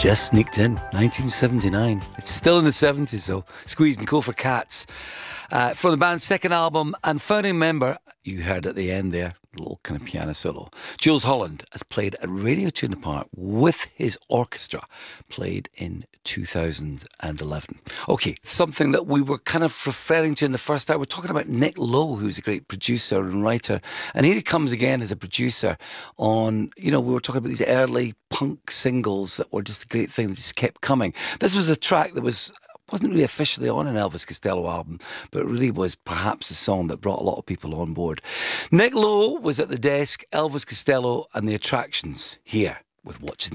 Just sneaked in, 1979. It's still in the 70s, though. Squeeze and Go for Cats. From the band's second album, and founding member, you heard at the end there, a little kind of piano solo. Jools Holland has played a radio tune apart with his orchestra, played in 2011. Okay, something that we were kind of referring to in the first hour. We're talking about Nick Lowe, who's a great producer and writer. And here he comes again as a producer on, we were talking about these early punk singles that were just a great thing that just kept coming. This was a track that wasn't really officially on an Elvis Costello album, but it really was perhaps the song that brought a lot of people on board. Nick Lowe was at the desk, Elvis Costello and the Attractions here with Watching